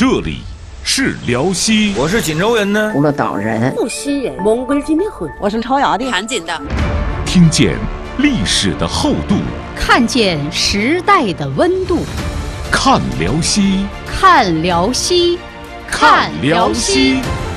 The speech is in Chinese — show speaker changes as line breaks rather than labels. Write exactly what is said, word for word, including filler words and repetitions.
这里是辽西，
我是锦州人呢，
葫芦岛人，
无锡人，蒙古人的很，
我是朝阳的，
盘锦的。
听见历史的厚度，
看见时代的温度，
看辽西，
看辽西，
看辽西。